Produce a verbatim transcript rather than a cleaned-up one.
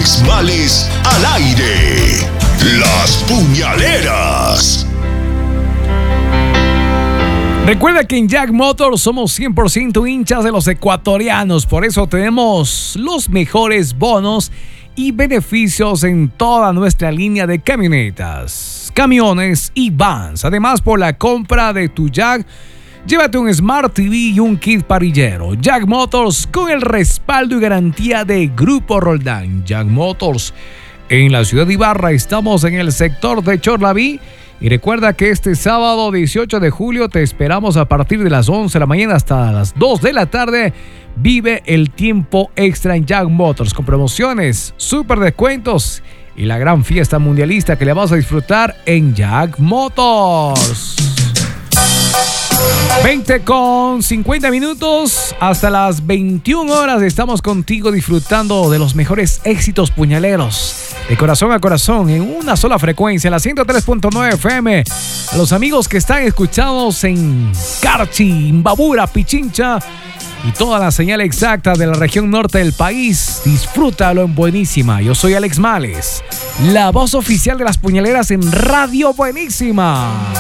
Alex Males al aire. Las Puñaleras. Recuerda que en Jack Motors somos cien por ciento hinchas de los ecuatorianos, por eso tenemos los mejores bonos y beneficios en toda nuestra línea de camionetas, camiones y vans. Además, por la compra de tu Jack, llévate un Smart T V y un kit parrillero. Jack Motors, con el respaldo y garantía de Grupo Roldán. Jack Motors en la ciudad de Ibarra, estamos en el sector de Chorlaví. Y recuerda que este sábado dieciocho de julio te esperamos a partir de las once de la mañana hasta las dos de la tarde. Vive el tiempo extra en Jack Motors con promociones, super descuentos y la gran fiesta mundialista que le vas a disfrutar en Jack Motors. veinte con cincuenta minutos hasta las veintiuna horas estamos contigo disfrutando de los mejores éxitos puñaleros de corazón a corazón en una sola frecuencia, la ciento tres punto nueve F M. A los amigos que están escuchados en Carchi, Imbabura, Pichincha y toda la señal exacta de la región norte del país, disfrútalo en Buenísima. Yo soy Alex Males, la voz oficial de las puñaleras en Radio Buenísima.